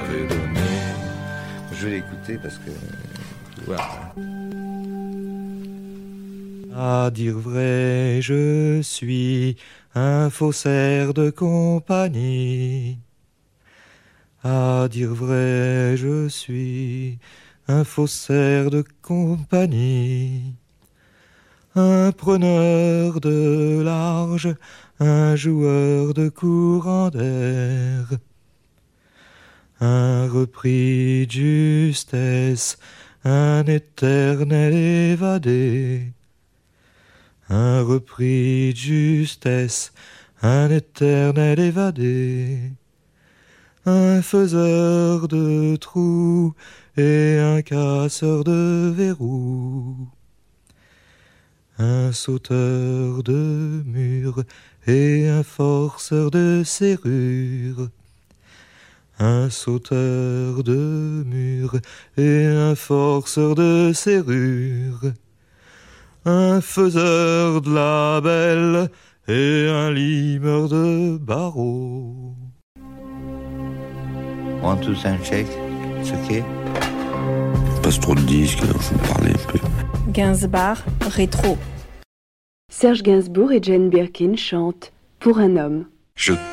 m'avait donné. Je vais l'écouter parce que... Voilà. À dire vrai, je suis un faussaire de compagnie. À dire vrai, je suis un faussaire de compagnie. Un preneur de large, un joueur de courant d'air. Un repris de justesse, un éternel évadé. Un repris de justesse, un éternel évadé. Un faiseur de trous et un casseur de verrous. Un sauteur de murs et un forceur de serrures. Un sauteur de murs et un forceur de serrures. Un faiseur de labels et un limeur de barreaux. One, two, sound check. C'est ok? Passe trop de disques, alors je vais me parler un peu. Gainsbourg, rétro. Serge Gainsbourg et Jane Birkin chantent Pour un homme. Je